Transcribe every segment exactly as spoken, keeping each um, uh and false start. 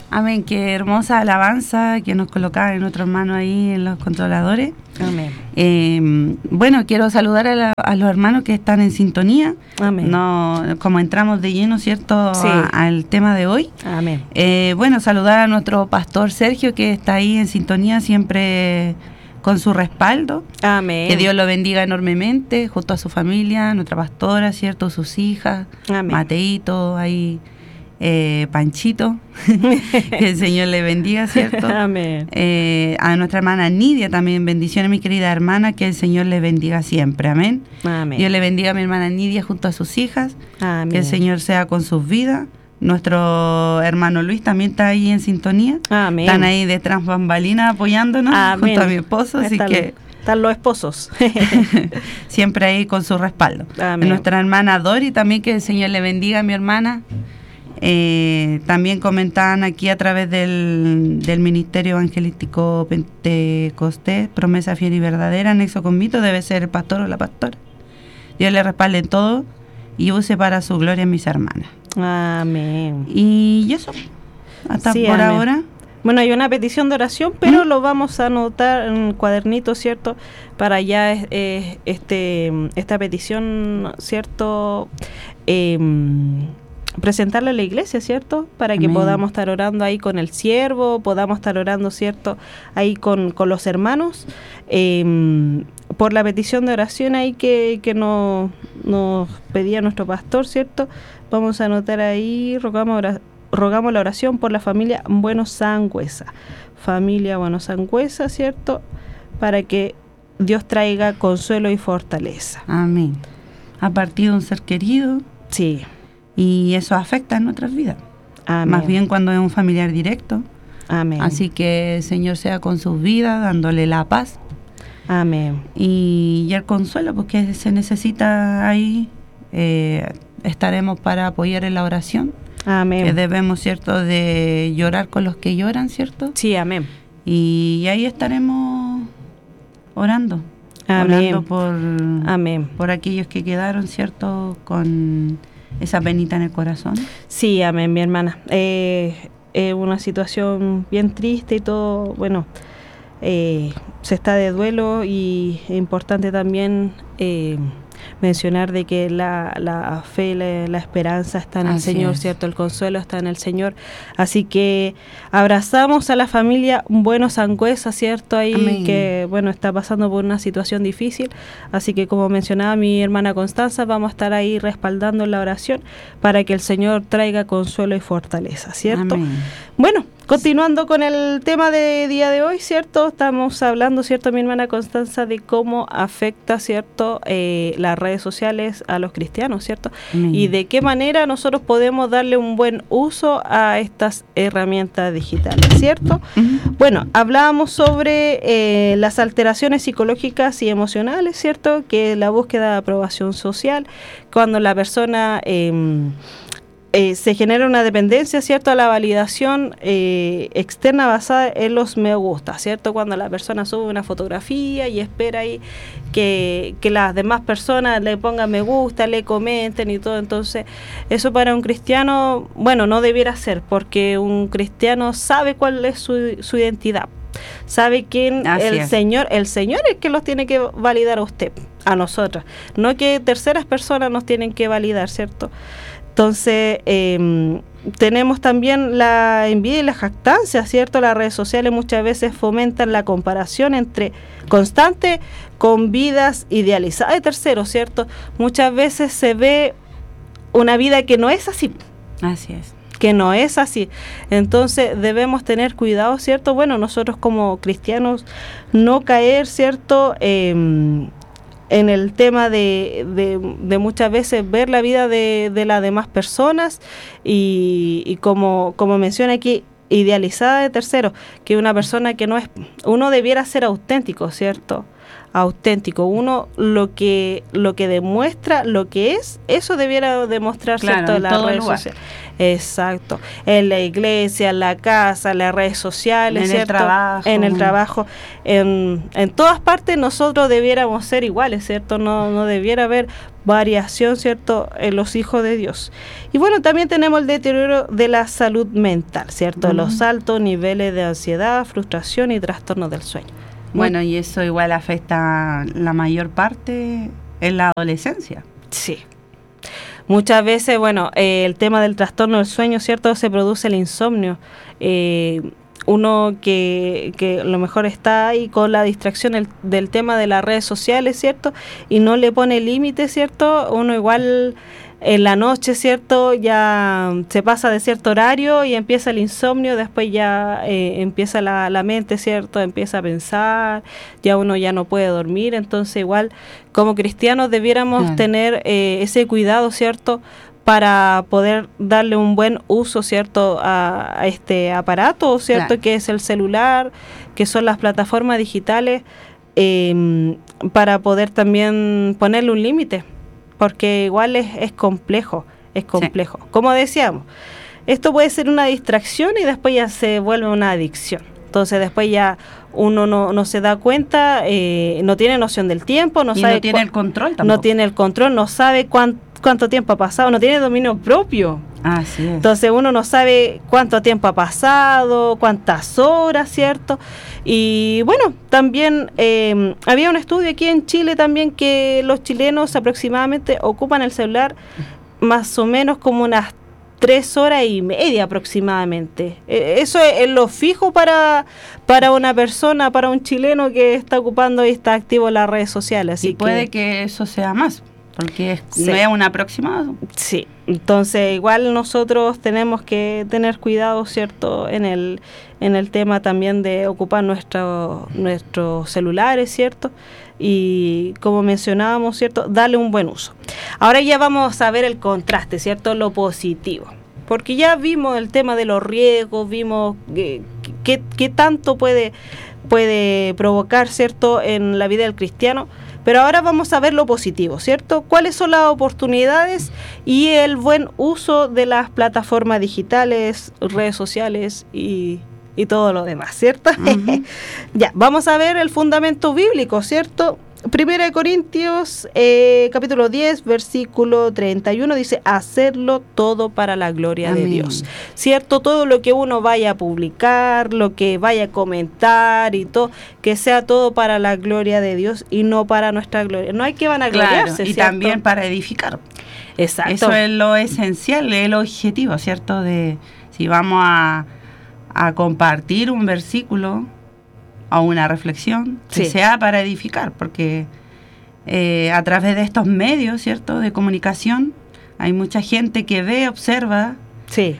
Amén, qué hermosa alabanza que nos colocaba en nuestras manos ahí en los controladores. Amén. Eh, bueno, quiero saludar a, la, a los hermanos que están en sintonía. Amén. No, como entramos de lleno, ¿cierto?, Sí. a- al tema de hoy. Amén. Eh, bueno, saludar a nuestro pastor Sergio, que está ahí en sintonía siempre con su respaldo. Amén. Que Dios lo bendiga enormemente, junto a su familia, nuestra pastora, ¿cierto?, sus hijas, Amén. Mateito, ahí, eh, Panchito, que el Señor le bendiga, ¿cierto? Amén. Eh, a nuestra hermana Nidia también, bendiciones, mi querida hermana, que el Señor le bendiga siempre, amén. Amén. Dios le bendiga a mi hermana Nidia junto a sus hijas, Amén. que el Señor sea con sus vidas. Nuestro hermano Luis también está ahí en sintonía. Amén. Están ahí detrás bambalinas apoyándonos, Amén. junto a mi esposo, así Están- que Están los esposos. siempre ahí con su respaldo. Amén. Nuestra hermana Dori también, que el Señor le bendiga a mi hermana. Eh, también comentaban aquí a través del, del Ministerio Evangelístico Pentecostés, promesa fiel y verdadera, nexo con mito, debe ser el pastor o la pastora. Dios le respalde en todo y use para su gloria a mis hermanas. Amén. Y eso, hasta Sí, por amén. ahora. Bueno, hay una petición de oración, pero lo vamos a anotar en un cuadernito, ¿cierto? Para ya eh, este esta petición, ¿cierto? Eh, presentarla a la iglesia, ¿cierto? Para que Amén. podamos estar orando ahí con el siervo, podamos estar orando, ¿cierto? Ahí con, con los hermanos, eh, por la petición de oración ahí que, que nos, nos pedía nuestro pastor, ¿cierto? Vamos a anotar ahí, rogamos, ora- rogamos la oración por la familia Bueno Sangüesa, familia Bueno Sangüesa, ¿cierto? Para que Dios traiga consuelo y fortaleza. Amén. Ha partido un ser querido Sí, y eso afecta en nuestras vidas. amén. Más bien cuando es un familiar directo. Amén. Así que el Señor sea con sus vidas, dándole la paz Amén. y, y el consuelo, porque se necesita ahí. Eh, estaremos para apoyar en la oración, que Amén. debemos, ¿cierto?, de llorar con los que lloran, ¿cierto? Sí, amén. Y, ahí estaremos orando, Amén. orando por, Amén. por aquellos que quedaron, ¿cierto?, con esa penita en el corazón. Sí, amén, mi hermana. Eh, es una situación bien triste y todo, bueno, eh, se está de duelo y es importante también eh, mencionar de que la, la fe, la, la esperanza está en el Así Señor, es. ¿cierto? El consuelo está en el Señor. Así que abrazamos a la familia Bueno Sangüesa, ¿cierto? Ahí Amén. que, bueno, está pasando por una situación difícil. Así que, como mencionaba mi hermana Constanza, vamos a estar ahí respaldando la oración para que el Señor traiga consuelo y fortaleza, ¿cierto? Amén. Bueno, continuando con el tema de día de hoy, ¿cierto? Estamos hablando, ¿cierto, mi hermana Constanza, de cómo afecta, ¿cierto?, eh, las redes sociales a los cristianos, ¿cierto? Amén. Y de qué manera nosotros podemos darle un buen uso a estas herramientas digitales, ¿cierto? Ujú. Bueno, hablábamos sobre eh, las alteraciones psicológicas y emocionales, ¿cierto? Que es la búsqueda de aprobación social, cuando la persona eh, eh, se genera una dependencia, ¿cierto?, a la validación eh, externa basada en los me gusta, ¿cierto? Cuando la persona sube una fotografía y espera ahí que, que las demás personas le pongan me gusta, le comenten y todo. Entonces, eso para un cristiano, bueno, no debiera ser, porque un cristiano sabe cuál es su, su identidad. Sabe quién Así el es. Señor, el Señor es el que los tiene que validar a usted, a nosotras, no que terceras personas nos tienen que validar, ¿cierto? Entonces, eh, tenemos también la envidia y la jactancia, ¿cierto? Las redes sociales muchas veces fomentan la comparación entre constante con vidas idealizadas de terceros, ¿cierto? Muchas veces se ve una vida que no es así, Así es. que no es así. Entonces debemos tener cuidado, ¿cierto? Bueno, nosotros como cristianos no caer, ¿cierto?, Eh, en el tema de, de, de muchas veces ver la vida de, de las demás personas y, y como, como menciona aquí, idealizada de terceros, que una persona que no es, uno debiera ser auténtico, ¿cierto? auténtico. Uno lo que lo que demuestra lo que es, eso debiera demostrar, claro, ¿cierto? En las redes lugar. sociales. Exacto. En la iglesia, en la casa, en las redes sociales, en ¿cierto? el trabajo. En el trabajo. En, en todas partes nosotros debiéramos ser iguales, ¿cierto? No, no debiera haber variación, ¿cierto? En los hijos de Dios. Y bueno, también tenemos el deterioro de la salud mental, ¿cierto? Uh-huh. Los altos niveles de ansiedad, frustración y trastornos del sueño. Bueno, y eso igual afecta la mayor parte en la adolescencia. Sí. Muchas veces, bueno, eh, el tema del trastorno del sueño, ¿cierto? Se produce el insomnio. Eh, uno que, que a lo mejor está ahí con la distracción el, del tema de las redes sociales, ¿cierto? Y no le pone límite, ¿cierto? Uno igual en la noche, ¿cierto? Ya se pasa de cierto horario y empieza el insomnio, después ya eh, empieza la, la mente, ¿cierto? Empieza a pensar, ya uno ya no puede dormir, entonces igual como cristianos debiéramos claro. tener eh, ese cuidado, ¿cierto? Para poder darle un buen uso, ¿cierto? A, a este aparato, ¿cierto? Claro. Que es el celular, que son las plataformas digitales, eh, para poder también ponerle un límite. Porque igual es, es complejo, es complejo. Sí. Como decíamos, esto puede ser una distracción y después ya se vuelve una adicción. Entonces después ya uno no, no se da cuenta, eh, no tiene noción del tiempo, no y sabe no tiene cu- el control tampoco. No tiene el control, no sabe cuán, cuánto tiempo ha pasado, no tiene dominio propio. Así es. Entonces uno no sabe cuánto tiempo ha pasado, cuántas horas, ¿cierto? Y bueno, también eh, había un estudio aquí en Chile también que los chilenos aproximadamente ocupan el celular más o menos como unas tres horas y media aproximadamente. Eh, eso es, es lo fijo para, para una persona, para un chileno que está ocupando y está activo en las redes sociales. Así y puede que, que eso sea más, porque es, sí. no es un aproximado. Sí, entonces igual nosotros tenemos que tener cuidado, ¿cierto? En el, en el tema también de ocupar nuestro, nuestros celulares, ¿cierto? Y como mencionábamos, ¿cierto? Darle un buen uso. Ahora ya vamos a ver el contraste, ¿cierto? Lo positivo. Porque ya vimos el tema de los riesgos, vimos qué que, que tanto puede, puede provocar, ¿cierto? En la vida del cristiano. Pero ahora vamos a ver lo positivo, ¿cierto? ¿Cuáles son las oportunidades y el buen uso de las plataformas digitales, redes sociales y, y todo lo demás, ¿cierto? Uh-huh. Ya, vamos a ver el fundamento bíblico, ¿cierto? Primera de Corintios, eh, capítulo diez, versículo treinta y uno, dice, hacerlo todo para la gloria Amén. De Dios, ¿cierto? Todo lo que uno vaya a publicar, lo que vaya a comentar y todo, que sea todo para la gloria de Dios y no para nuestra gloria. No hay que vanagloriarse, claro, y ¿cierto? también para edificar. Exacto. Eso es lo esencial, es el objetivo, ¿cierto? De si vamos a, a compartir un versículo o una reflexión, sí. que sea para edificar, porque eh, a través de estos medios, ¿cierto?, de comunicación, hay mucha gente que ve, observa, sí.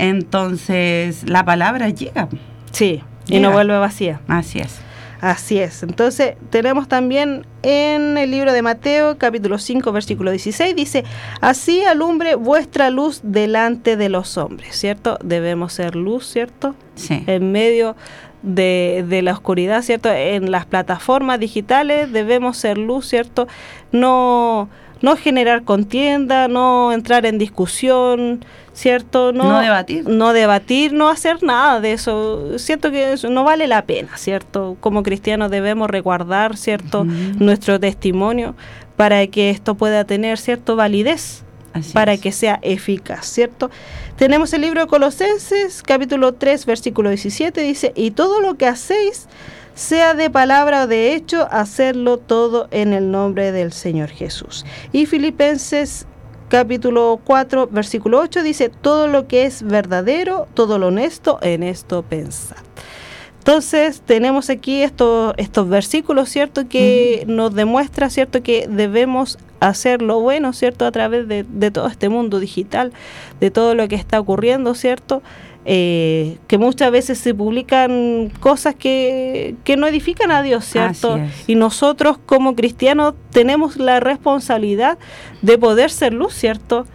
entonces la palabra llega. Sí, llega. Y no vuelve vacía. Así es. Así es. Entonces, tenemos también en el libro de Mateo, capítulo cinco, versículo dieciséis, dice, así alumbre vuestra luz delante de los hombres, ¿cierto? Debemos ser luz, ¿cierto? Sí. En medio de, de la oscuridad, ¿cierto? En las plataformas digitales debemos ser luz, ¿cierto? No, no generar contienda, no entrar en discusión, ¿cierto? No, no debatir. No debatir, no hacer nada de eso. Siento que eso no vale la pena, ¿cierto? Como cristianos debemos resguardar, ¿cierto? Uh-huh. Nuestro testimonio para que esto pueda tener, ¿cierto? Validez. Así para es. Que sea eficaz, ¿cierto? Tenemos el libro de Colosenses, capítulo tres, versículo diecisiete, dice, y todo lo que hacéis, sea de palabra o de hecho, hacerlo todo en el nombre del Señor Jesús. Y Filipenses, capítulo cuatro, versículo ocho, dice, todo lo que es verdadero, todo lo honesto, en esto pensad. Entonces, tenemos aquí estos, estos versículos, ¿cierto?, que uh-huh. nos demuestra, ¿cierto?, que debemos hacer lo bueno, ¿cierto?, a través de, de todo este mundo digital, de todo lo que está ocurriendo, ¿cierto?, eh, que muchas veces se publican cosas que, que no edifican a Dios, ¿cierto? Y nosotros como cristianos tenemos la responsabilidad de poder ser luz, ¿cierto?,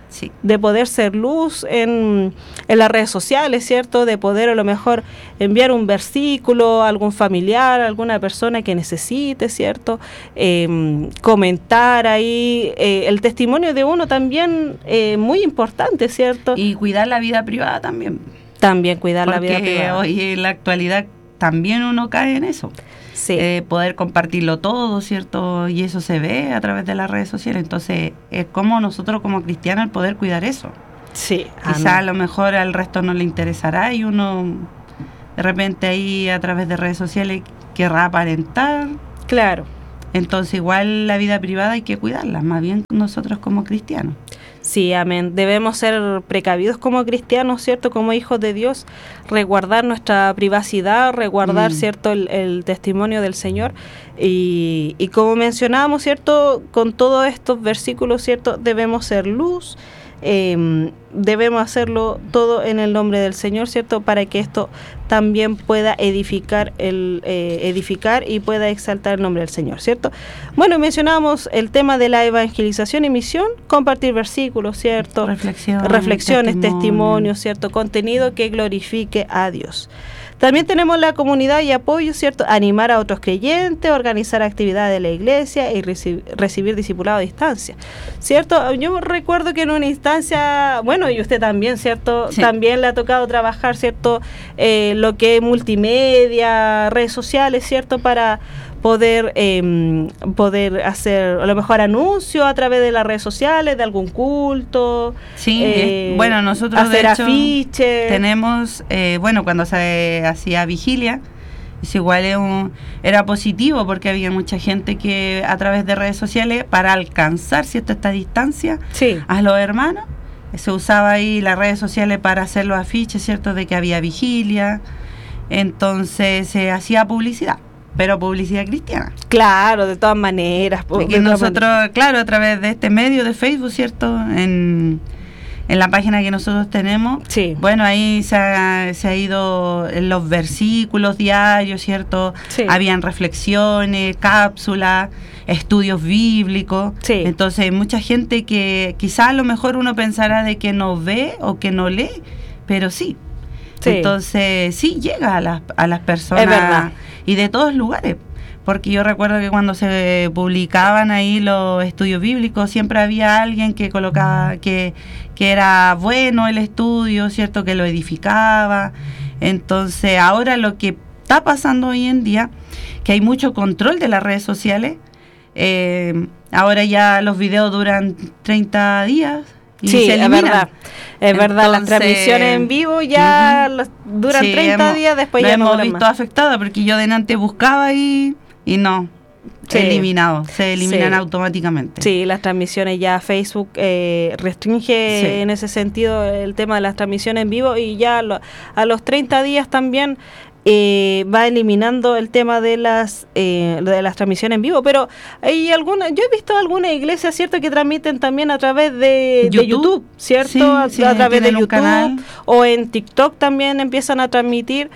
Sí. De poder ser luz en, en las redes sociales, ¿cierto? De poder a lo mejor enviar un versículo a algún familiar, a alguna persona que necesite, ¿cierto? Eh, comentar ahí eh, el testimonio de uno también eh, muy importante, ¿cierto? Y cuidar la vida privada también. También cuidar Porque la vida privada. hoy en la actualidad también uno cae en eso. Sí. Eh, poder compartirlo todo, ¿cierto? Y eso se ve a través de las redes sociales. Entonces, es como nosotros como cristianos el poder cuidar eso. Sí. Quizá a lo mejor al resto no le interesará y uno de repente ahí a través de redes sociales querrá aparentar. Claro. Entonces, igual la vida privada hay que cuidarla, más bien nosotros como cristianos. Sí, amén. Debemos ser precavidos como cristianos, ¿cierto? Como hijos de Dios, resguardar nuestra privacidad, resguardar, mm. ¿cierto? El, el testimonio del Señor. Y, y como mencionábamos, ¿cierto? Con todos estos versículos, ¿cierto? Debemos ser luz, eh, debemos hacerlo todo en el nombre del Señor, ¿cierto? Para que esto también pueda edificar el eh, edificar y pueda exaltar el nombre del Señor, ¿cierto? Bueno, mencionábamos el tema de la evangelización y misión, compartir versículos, ¿cierto? Reflexiones, Reflexiones testimonio. testimonios, ¿cierto? Contenido que glorifique a Dios. También tenemos la comunidad y apoyo, ¿cierto? Animar a otros creyentes, organizar actividades de la iglesia y recib- recibir discipulado a distancia, ¿cierto? Yo recuerdo que en una instancia, bueno, y usted también, ¿cierto? Sí. También le ha tocado trabajar, ¿cierto? Eh, lo que es multimedia, redes sociales, ¿cierto? Para poder eh, poder hacer a lo mejor anuncios a través de las redes sociales, de algún culto. Sí, eh, bueno, nosotros hacer de hecho afiches. Tenemos, eh, bueno, cuando se hacía vigilia, es igual es un, era positivo porque había mucha gente que a través de redes sociales, para alcanzar cierta esta distancia sí. a los hermanos, se usaba ahí las redes sociales para hacer los afiches, ¿cierto? De que había vigilia, entonces se hacía publicidad. Pero publicidad cristiana. Claro, de todas maneras. Porque nosotros, man- claro, a través de este medio de Facebook, ¿cierto? En, en la página que nosotros tenemos, sí. Bueno, ahí se ha, se ha ido en los versículos diarios, ¿cierto? Sí. Habían reflexiones, cápsulas, estudios bíblicos. Sí. Entonces, hay mucha gente que quizás a lo mejor uno pensará de que no ve o que no lee, pero sí. Sí. Entonces, sí, llega a las, a las personas. Es verdad. Y de todos lugares, porque yo recuerdo que cuando se publicaban ahí los estudios bíblicos siempre había alguien que colocaba que, que era bueno el estudio, ¿cierto? Que lo edificaba. Entonces ahora lo que está pasando hoy en día, que hay mucho control de las redes sociales, eh, ahora ya los videos duran treinta días. Y sí, se es verdad. Es verdad, Entonces, las transmisiones en vivo ya uh-huh. las, duran sí, treinta hemos, días, después lo ya hemos no duran visto más. afectada porque yo delante buscaba y, y no, sí. eliminado, se eliminan sí. automáticamente. Sí, las transmisiones ya Facebook eh, restringe sí. en ese sentido el tema de las transmisiones en vivo y ya lo, a los treinta días también Eh, va eliminando el tema de las eh, de las transmisiones en vivo, pero hay alguna, yo he visto algunas iglesias, cierto, que transmiten también a través de YouTube, de YouTube ¿cierto? Sí, a, sí, a través de YouTube o en TikTok también empiezan a transmitir.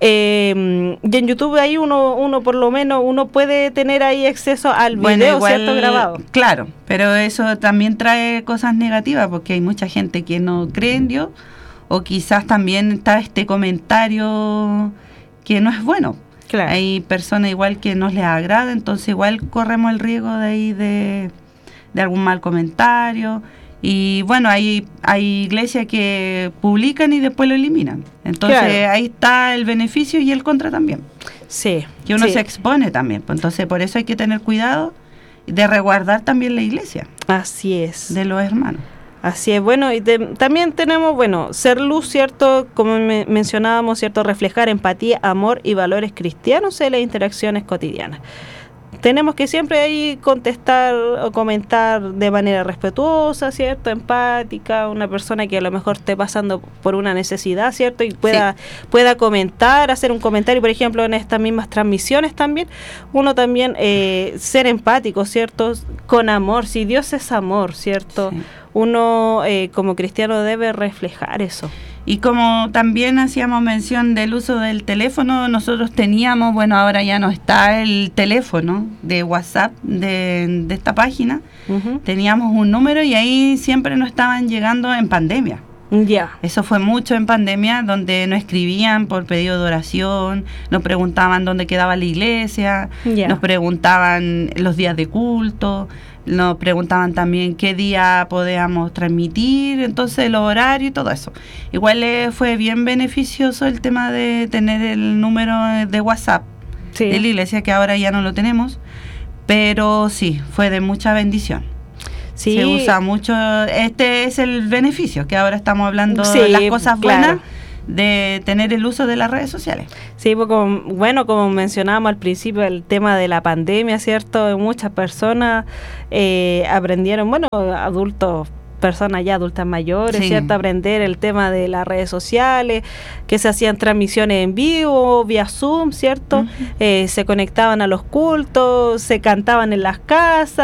Eh, y en YouTube ahí uno uno por lo menos uno puede tener ahí acceso al bueno, video, igual, ¿cierto? Grabado. Claro, pero eso también trae cosas negativas porque hay mucha gente que no cree en Dios o quizás también está este comentario que no es bueno. Claro. Hay personas igual que nos les agrada, entonces igual corremos el riesgo de ahí de, de algún mal comentario. Y bueno, hay, hay iglesias que publican y después lo eliminan. Entonces claro. ahí está el beneficio y el contra también. Sí. Que uno sí. se expone también. Entonces por eso hay que tener cuidado de resguardar también la iglesia. Así es. De los hermanos. Así es, bueno, y de, también tenemos, bueno, ser luz, ¿cierto? Como me, mencionábamos, ¿cierto? Reflejar empatía, amor y valores cristianos en las interacciones cotidianas. Tenemos que siempre ahí contestar o comentar de manera respetuosa, ¿cierto? Empática, una persona que a lo mejor esté pasando por una necesidad, ¿cierto? Y pueda, sí. pueda comentar, hacer un comentario, por ejemplo, en estas mismas transmisiones también. Uno también eh, ser empático, ¿cierto? Con amor, si Dios es amor, ¿cierto? Sí. Uno eh, como cristiano debe reflejar eso. Y como también hacíamos mención del uso del teléfono, nosotros teníamos, bueno, ahora ya no está el teléfono de WhatsApp de, de esta página, uh-huh. Teníamos un número y ahí siempre nos estaban llegando en pandemia. Ya. Yeah. Eso fue mucho en pandemia, donde nos escribían por pedido de oración, nos preguntaban dónde quedaba la iglesia, yeah. Nos preguntaban los días de culto, nos preguntaban también qué día podíamos transmitir, entonces los horarios y todo eso. Igual eh, fue bien beneficioso el tema de tener el número de WhatsApp sí. de la iglesia, que ahora ya no lo tenemos, pero sí, fue de mucha bendición. Sí. Se usa mucho, este es el beneficio, que ahora estamos hablando sí, de las cosas buenas, claro. De tener el uso de las redes sociales. Sí, porque como, bueno, como mencionábamos al principio, el tema de la pandemia, ¿cierto? Muchas personas eh, aprendieron, bueno, adultos, personas ya adultas mayores, sí. ¿Cierto? Aprender el tema de las redes sociales, que se hacían transmisiones en vivo, vía Zoom, ¿cierto? Uh-huh. Eh, se conectaban a los cultos, se cantaban en las casas.